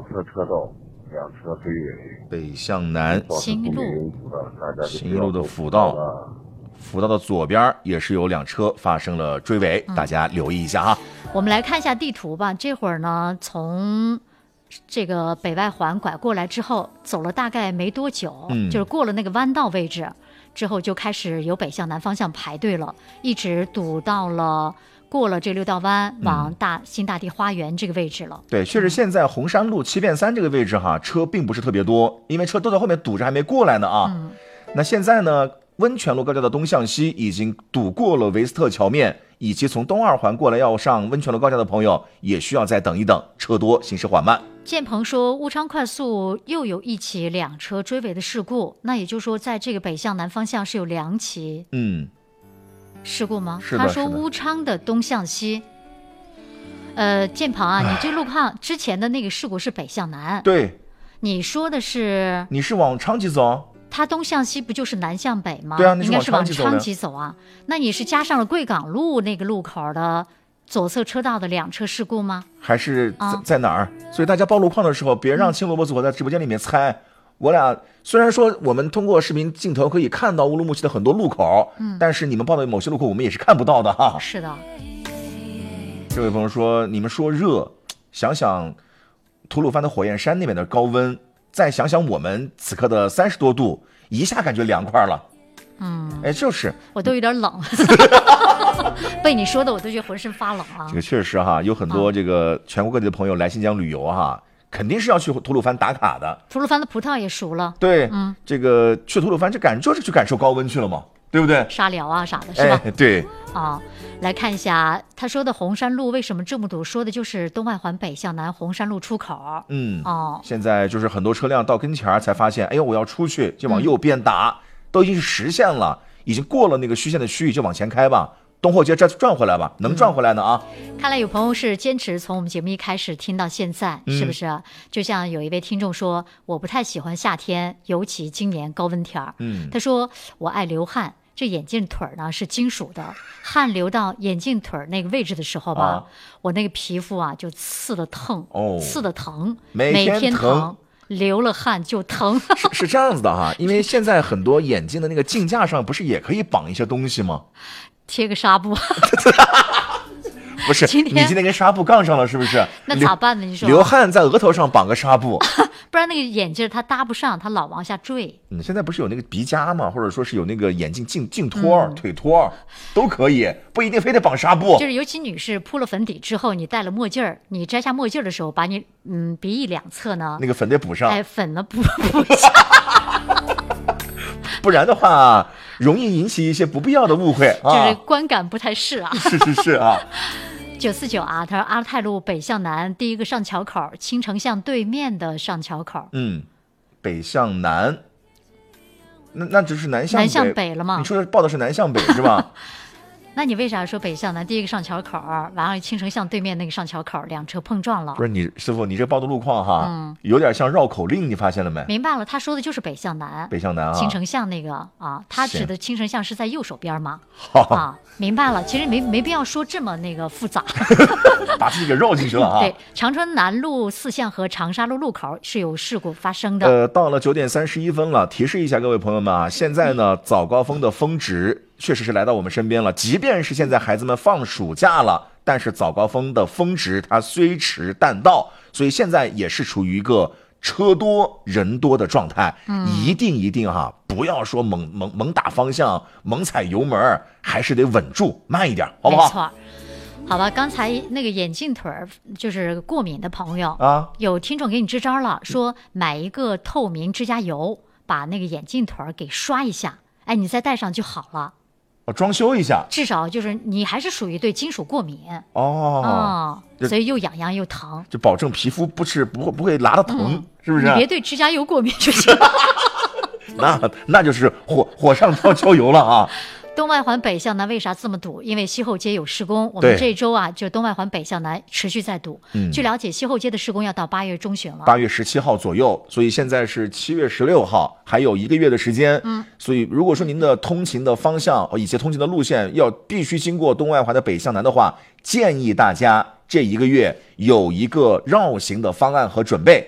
车车道，2车追尾。 北向南新一路新一路的辅道的左边也是有2车发生了追尾，大家留意一下哈。 我们来看一下地图吧。这会儿呢，从这个北外环拐过来之后，走了大概没多久，就是过了那个弯道位置之后，就开始由北向南方向排队了，一直堵到了过了这6道弯，往新大地花园这个位置了。 对，确实现在红山路7变3这个位置哈，车并不是特别多，因为车都在后面堵着还没过来呢啊。那现在呢，温泉路高架的东向西已经堵过了维斯特桥面，以及从东2环过来要上温泉路高架的朋友也需要再等一等，车多行驶缓慢。 建鹏说，乌昌快速又有一起2车追尾的事故，那也就是说，在这个北向南方向是有2起事故吗？ 是的。 他说乌昌的东向西，建鹏啊，你这路况之前的那个事故是北向南， 对， 你说的是你是往昌吉走， 它东向西不就是南向北吗？ 对啊， 应该是往昌吉走啊。那你是加上了贵港路那个路口的左侧车道的2车事故吗？ 还是在哪儿？所以大家报路况的时候，别让青萝卜组合在直播间里面猜。我俩虽然说我们通过视频镜头可以看到乌鲁木齐的很多路口，但是你们报的某些路口我们也是看不到的哈。 是的。 这位朋友说，你们说热，想想吐鲁番的火焰山那边的高温，再想想我们此刻的30多度，一下感觉凉快了。就是我都有点冷被你说的我都觉得浑身发冷啊。 这个确实哈，有很多这个全国各地的朋友来新疆旅游哈，肯定是要去吐鲁番打卡的。 吐鲁番的葡萄也熟了。 对，这个去吐鲁番就是去感受高温去了嘛，对不对？ 沙疗啊啥的，是吧？ 对。 来看一下他说的红山路为什么这么堵，说的就是东外环北向南红山路出口。 现在就是很多车辆到跟前才发现，哎呦，我要出去，就往右边打，都已经是实线了，已经过了那个虚线的区域，就往前开吧。东后街再转回来吧，能转回来呢啊！ 看来有朋友是坚持从我们节目一开始听到现在，是不是？就像有一位听众说，我不太喜欢夏天，尤其今年高温天儿。他说我爱流汗，这眼镜腿呢是金属的，汗流到眼镜腿那个位置的时候吧，我那个皮肤啊就刺的疼，刺的疼，每天疼。流了汗就疼。 是这样子的哈，因为现在很多眼镜的那个镜架上不是也可以绑一些东西吗？ 贴个纱布。 不是，你今天跟纱布杠上了是不是？ 那咋办呢？你说流汗在额头上绑个纱布， 不然那个眼镜它搭不上，它老往下坠。 现在不是有那个鼻夹吗？或者说是有那个眼镜镜托、腿托都可以，不一定非得绑纱布。 就是尤其女士铺了粉底之后，你戴了墨镜儿，你摘下墨镜的时候，把你鼻翼两侧呢那个粉得补上， 粉呢补一下。 不然的话容易引起一些不必要的误会， 就是观感不太适啊。 是啊。 949啊，他说阿勒泰路北向南第一个上桥口，青城巷对面的上桥口。 北向南，那只是南向北了吗？ 你说的报的是南向北是吧？ 那你为啥说北向南第一个上桥口，完了青城巷对面那个上桥口2车碰撞了？ 不是你师傅，你这报的路况哈，有点像绕口令，你发现了没？ 明白了，他说的就是北向南。 北向南啊， 青城巷那个啊，他指的青城巷是在右手边吗？明白了，其实没必要说这么那个复杂， 把自己给绕进去了啊。 对，长春南路4巷和长沙路路口是有事故发生的。 到了9点31分了，提示一下各位朋友们啊，现在呢早高峰的峰值确实是来到我们身边了，即便是现在孩子们放暑假了，但是早高峰的峰值它虽迟但到，所以现在也是处于一个车多人多的状态。一定哈，不要说猛打方向，猛踩油门，还是得稳住，慢一点，好不好？ 没错。好吧，刚才那个眼镜腿就是过敏的朋友啊， 有听众给你支招了，说买一个透明指甲油，把那个眼镜腿给刷一下，哎，你再戴上就好了。 装修一下， 至少就是你还是属于对金属过敏所以又痒痒又疼， 就保证皮肤不会拉的疼，是不是？ 你别对指甲油过敏就行。 那就是火上浇油了啊！ 东外环北向南为啥这么堵？因为西后街有施工，我们这周啊，就东外环北向南持续在堵。据了解，西后街的施工要到8月中旬了 ，8月17号左右，所以现在是7月16号，还有1个月的时间。所以如果说您的通勤的方向以及通勤的路线必须经过东外环的北向南的话，建议大家这1个月有一个绕行的方案和准备。